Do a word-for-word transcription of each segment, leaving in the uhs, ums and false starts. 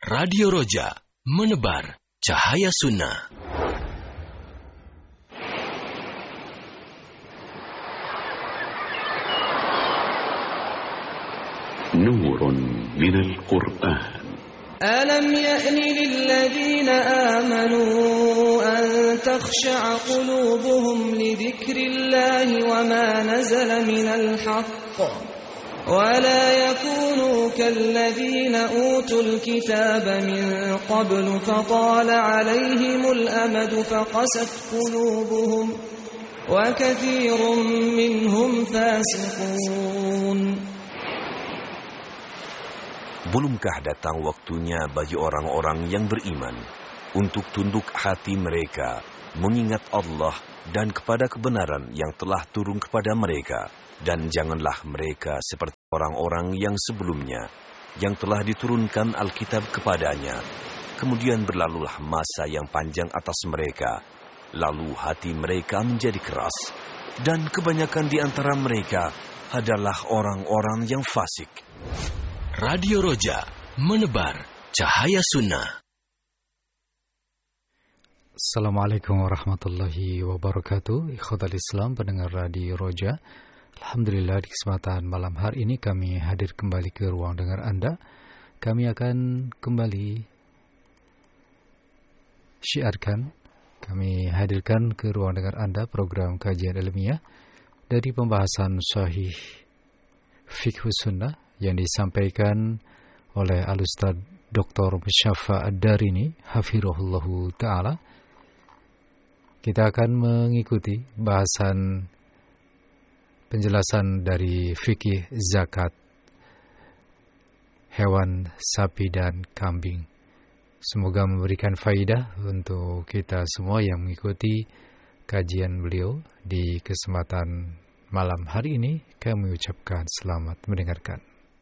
Radio Roja, menebar cahaya sunnah. نور من القرآن. ألم يأن للذين آمنوا أن تخشع قلوبهم لذكر الله وما نزل من الحق ولا يكونوا كالذين أوتوا الكتاب من قبل فطال عليهم الأمد فقست قلوبهم وكثير منهم فاسقون. Belumkah datang waktunya bagi orang-orang yang beriman untuk tunduk hati mereka mengingat Allah dan kepada kebenaran yang telah turun kepada mereka, dan janganlah mereka seperti orang-orang yang sebelumnya yang telah diturunkan Alkitab kepadanya. Kemudian berlalulah masa yang panjang atas mereka, lalu hati mereka menjadi keras, dan kebanyakan di antara mereka adalah orang-orang yang fasik. Radio Roja, menebar cahaya sunnah. Assalamualaikum warahmatullahi wabarakatuh. Ikhwatal Islam, pendengar Radio Roja. Alhamdulillah, di kesempatan malam hari ini kami hadir kembali ke ruang dengar Anda. Kami akan kembali syiarkan, kami hadirkan ke ruang dengar Anda program kajian ilmiah dari pembahasan Sahih Fiqh Sunnah yang disampaikan oleh Al-Ustaz Doktor Musyafa Ad-Darini hafirahullahu ta'ala. Kita akan mengikuti bahasan penjelasan dari fikih zakat hewan sapi dan kambing. Semoga memberikan faidah untuk kita semua yang mengikuti kajian beliau di kesempatan malam hari ini. Kami ucapkan selamat mendengarkan.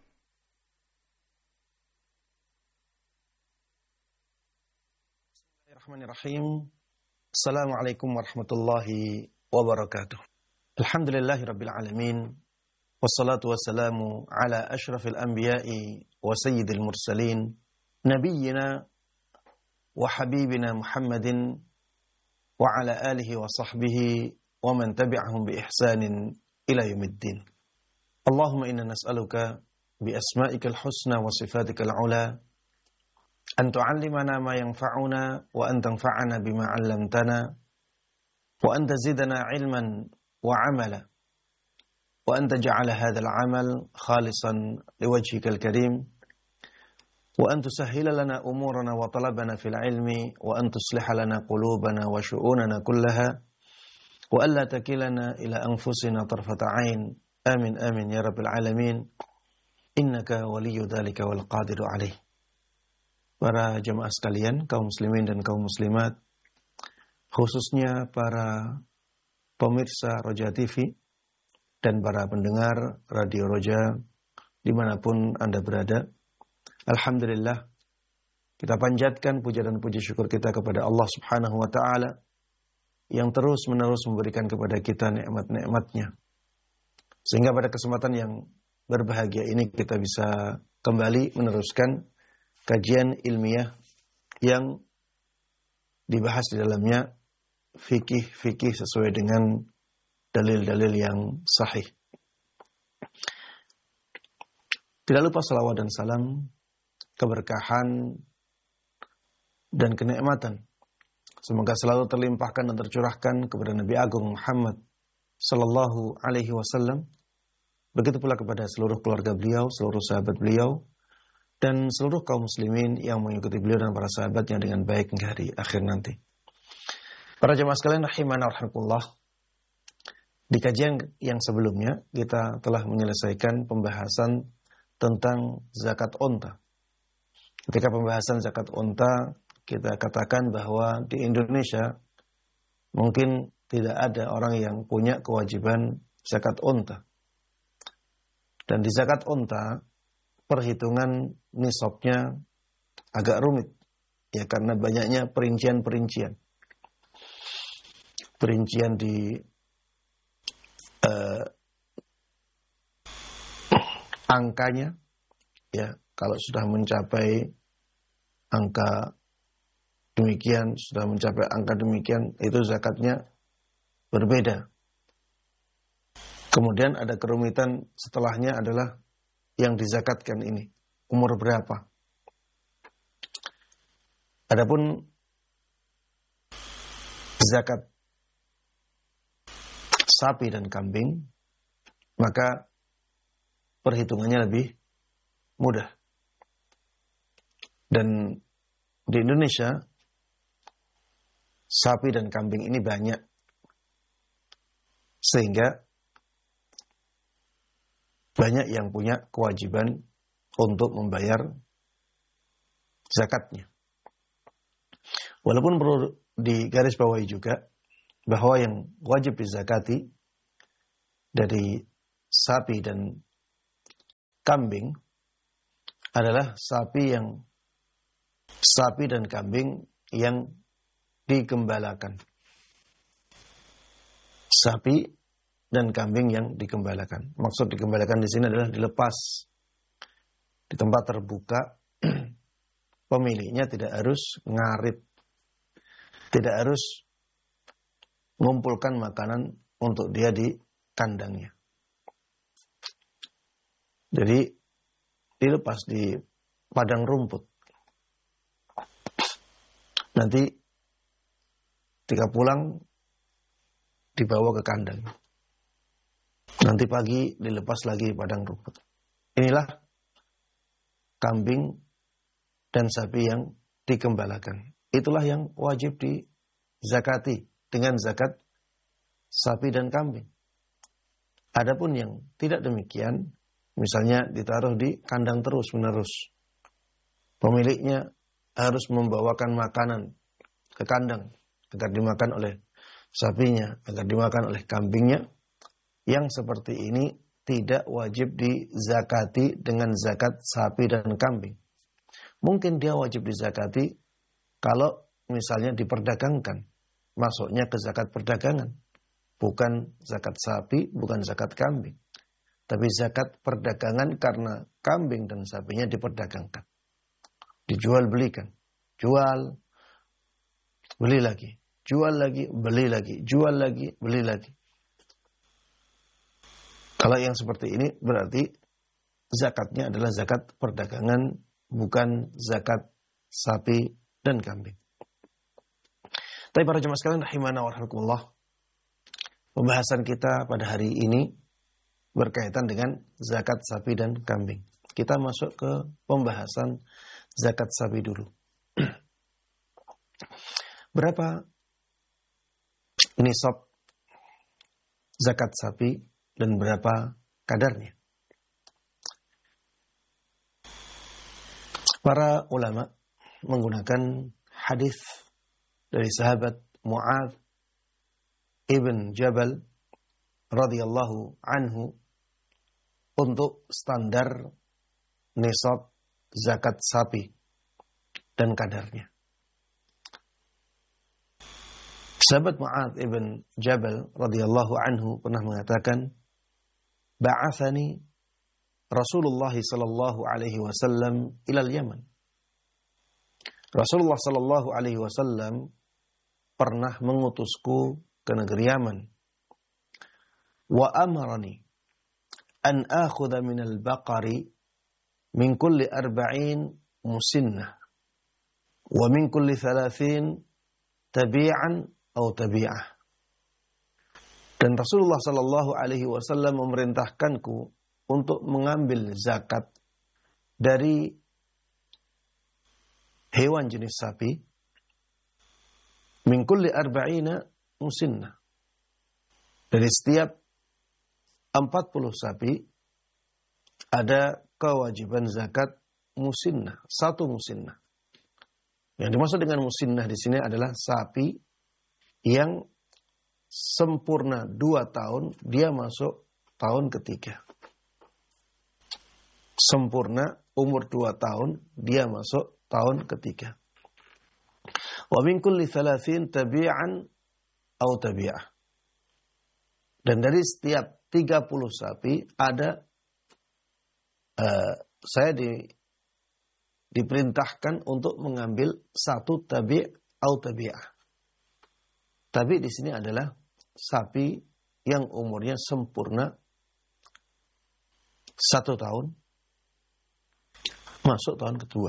Bismillahirrahmanirrahim. Assalamualaikum warahmatullahi wabarakatuh. Alhamdulillahi rabbil alamin. Wassalatu wassalamu ala ashrafil anbiya'i wa sayyidil mursalin. Nabiyyina wa habibina Muhammadin wa ala alihi wa sahbihi wa man tabi'ahum bi ihsanin ila yaumiddin. Allahumma inna nas'aluka bi asma'ikal husna wa sifatikal ula an tu'allimana ma yanfa'una wa an tanfa'ana bima 'allamtana wa an tazidana 'ilman wa 'amala wa an taj'ala hadzal 'amal khalisan liwajhikal karim wa an tusahhila lana umurana wa talabana fil 'ilmi wa an tusliha lana qulubana wa syu'unana kullaha wa alla takilana ila anfusina tarfata 'ain. Amin amin ya rabbil alamin. Innaka waliyyu dzalika wal qadiru 'alaih. Para jemaah sekalian, kaum muslimin dan kaum muslimat, khususnya para pemirsa Roja T V dan para pendengar Radio Roja dimanapun Anda berada, alhamdulillah kita panjatkan puja dan puji syukur kita kepada Allah Subhanahu wa ta'ala yang terus menerus memberikan kepada kita nikmat-nikmatnya, sehingga pada kesempatan yang berbahagia ini kita bisa kembali meneruskan kajian ilmiah yang dibahas di dalamnya fikih-fikih sesuai dengan dalil-dalil yang sahih. Tidak lupa salawat dan salam, keberkahan dan kenikmatan semoga selalu terlimpahkan dan tercurahkan kepada Nabi Agung Muhammad sallallahu alaihi wasallam, begitu pula kepada seluruh keluarga beliau, seluruh sahabat beliau, dan seluruh kaum muslimin yang mengikuti beliau dan para sahabatnya dengan baik hingga hari akhir nanti. Para jemaah sekalian rahimana warahmatullah, di kajian yang sebelumnya kita telah menyelesaikan pembahasan tentang zakat unta. Ketika pembahasan zakat unta, kita katakan bahwa di Indonesia mungkin tidak ada orang yang punya kewajiban zakat unta. Dan di zakat unta perhitungan nisabnya agak rumit, ya, karena banyaknya perincian-perincian. Perincian di uh, angkanya, ya, kalau sudah mencapai angka demikian, sudah mencapai angka demikian, itu zakatnya berbeda. Kemudian ada kerumitan setelahnya adalah yang dizakatkan ini, umur berapa. Adapun zakat sapi dan kambing, maka perhitungannya lebih mudah. Dan di Indonesia, sapi dan kambing ini banyak, sehingga banyak yang punya kewajiban untuk membayar zakatnya. Walaupun perlu digarisbawahi juga bahwa yang wajib dizakati dari sapi dan kambing adalah sapi yang sapi dan kambing yang digembalakan. Sapi dan kambing yang digembalakan. Maksud digembalakan di sini adalah dilepas di tempat terbuka. Pemiliknya tidak harus ngarit, tidak harus mengumpulkan makanan untuk dia di kandangnya. Jadi dilepas di padang rumput. Nanti ketika pulang dibawa ke kandang. Nanti pagi dilepas lagi padang rumput. Inilah kambing dan sapi yang digembalakan. Itulah yang wajib dizakati dengan zakat sapi dan kambing. Adapun yang tidak demikian, misalnya ditaruh di kandang terus-menerus, pemiliknya harus membawakan makanan ke kandang agar dimakan oleh sapinya, agar dimakan oleh kambingnya. Yang seperti ini tidak wajib dizakati dengan zakat sapi dan kambing. Mungkin dia wajib dizakati kalau misalnya diperdagangkan, masuknya ke zakat perdagangan. Bukan zakat sapi, bukan zakat kambing. Tapi zakat perdagangan karena kambing dan sapinya diperdagangkan. Dijual belikan. Jual, beli lagi. Jual lagi, beli lagi. Jual lagi, beli lagi. Kalau yang seperti ini berarti zakatnya adalah zakat perdagangan, bukan zakat sapi dan kambing. Tapi para jemaah sekalian rahimana wa rahimakumullah, pembahasan kita pada hari ini berkaitan dengan zakat sapi dan kambing. Kita masuk ke pembahasan zakat sapi dulu. Berapa nisab zakat sapi dan berapa kadarnya? Para ulama menggunakan hadis dari sahabat Mu'adz ibn Jabal radhiyallahu anhu untuk standar nisab zakat sapi dan kadarnya. Sahabat Mu'adz ibn Jabal radhiyallahu anhu pernah mengatakan, ba'athani Rasulullah sallallahu alaihi wasallam ilal Yaman. Rasulullah sallallahu alaihi wasallam pernah mengutusku ke negeri Yaman. Wa amarani an akhudha min al-baqari min kulli arba'in musinnah wa min kulli thalathin tabi'an atau tabi'ah. Dan Rasulullah sallallahu alaihi wasallam memerintahkanku untuk mengambil zakat dari hewan jenis sapi min kulli arba'ina musinnah. Dari setiap empat puluh sapi ada kewajiban zakat musinnah, satu musinnah. Yang dimaksud dengan musinnah di sini adalah sapi yang sempurna dua tahun, dia masuk tahun ketiga. Sempurna umur dua tahun, dia masuk tahun ketiga. Wa min kulli thalathin tabi'an au tabi'ah. Dan dari setiap tiga puluh sapi ada, uh, saya di, diperintahkan untuk mengambil satu tabi' atau tabi'ah. Tabi' di sini adalah sapi yang umurnya sempurna satu tahun, masuk tahun kedua.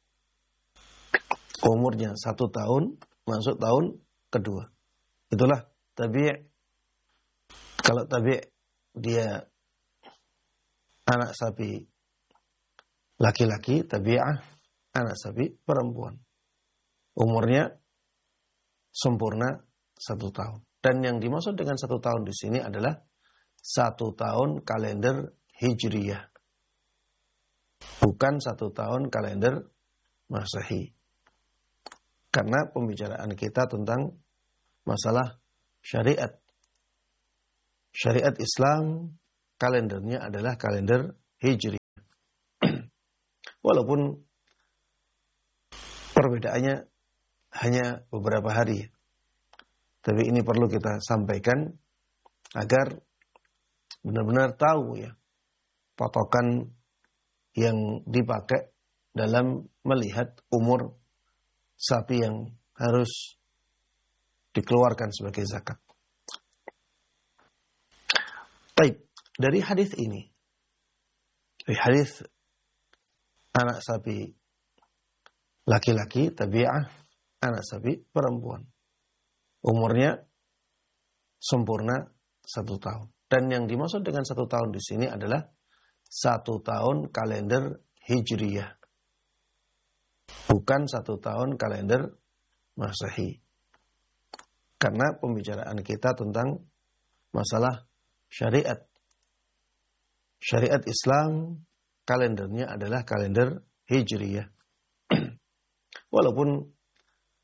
Umurnya satu tahun, masuk tahun kedua. Itulah tabi'. Kalau tabi' dia anak sapi laki-laki, tabi'ah anak sapi perempuan. Umurnya sempurna satu tahun. Dan yang dimaksud dengan satu tahun di sini adalah satu tahun kalender Hijriyah. Bukan satu tahun kalender Masehi. Karena pembicaraan kita tentang masalah syariat. Syariat Islam kalendernya adalah kalender Hijri. Walaupun perbedaannya hanya beberapa hari. Tapi ini perlu kita sampaikan agar benar-benar tahu ya patokan yang dipakai dalam melihat umur sapi yang harus dikeluarkan sebagai zakat. Baik, dari hadis ini, dari hadis anak sapi laki-laki, tabi'ah, anak sapi perempuan. Umurnya sempurna satu tahun. Dan yang dimaksud dengan satu tahun di sini adalah satu tahun kalender Hijriyah. Bukan satu tahun kalender Masehi. Karena pembicaraan kita tentang masalah syariat. Syariat Islam kalendernya adalah kalender Hijriyah. Walaupun